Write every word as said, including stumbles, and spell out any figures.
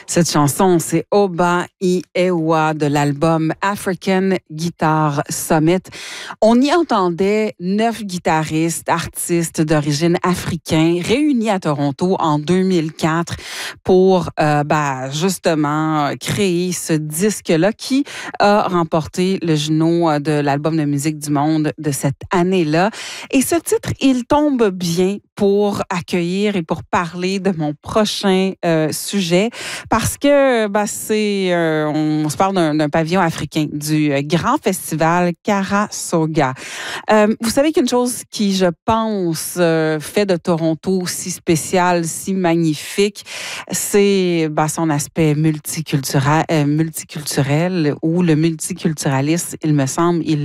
Cette chanson, c'est Oba Iwewa de l'album African Guitar Summit. On y entendait neuf guitaristes, artistes d'origine africaine réunis à Toronto en deux mille quatre pour euh, ben, justement créer ce disque-là qui a remporté le Juno de l'album de musique du monde de cette année-là. Et ce titre, il tombe bien pour accueillir et pour parler de mon prochain euh, sujet parce que ben, c'est euh, on se parle d'un, d'un pavillon africain du euh, grand festival Karasoga. Euh, vous savez qu'une chose qui, je pense, euh, fait de Toronto si spécial, si magnifique, c'est ben, son aspect multiculturel, euh, multiculturel ou le multiculturalisme, il me semble, il